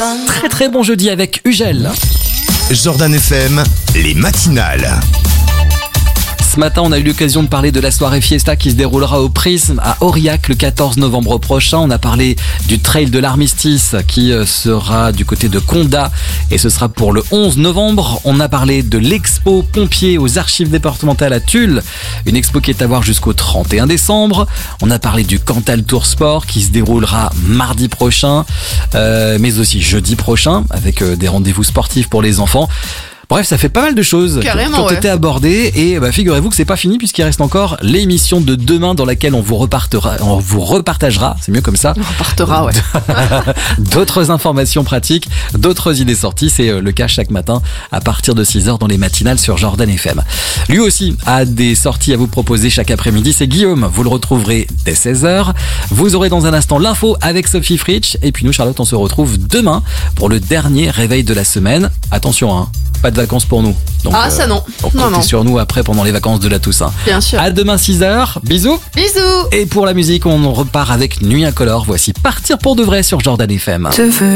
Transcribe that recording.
Très très bon jeudi avec Ugel. Jordan FM, les matinales. Ce matin, on a eu l'occasion de parler de la soirée Fiesta qui se déroulera au Prisme à Aurillac le 14 novembre prochain. On a parlé du trail de l'armistice qui sera du côté de Condat et ce sera pour le 11 novembre. On a parlé de l'expo pompiers aux archives départementales à Tulle, une expo qui est à voir jusqu'au 31 décembre. On a parlé du Cantal Tour Sport qui se déroulera mardi prochain, mais aussi jeudi prochain avec des rendez-vous sportifs pour les enfants. Bref, ça fait pas mal de choses qui ont été abordées et figurez-vous que c'est pas fini puisqu'il reste encore l'émission de demain dans laquelle on vous repartagera, c'est mieux comme ça. On repartera, ouais. D'autres informations pratiques, d'autres idées sorties, c'est le cas chaque matin à partir de 6h dans les matinales sur Jordan FM. Lui aussi a des sorties à vous proposer chaque après-midi, c'est Guillaume, vous le retrouverez dès 16h. Vous aurez dans un instant l'info avec Sophie Fritsch et puis nous Charlotte, on se retrouve demain pour le dernier réveil de la semaine. Attention, hein. Pas de vacances pour nous. Donc, ça non. Comptez sur nous après pendant les vacances de la Toussaint. Bien sûr. À demain 6h. Bisous. Bisous. Et pour la musique, on repart avec Nuit Incolore. Voici Partir pour de vrai sur Jordan FM.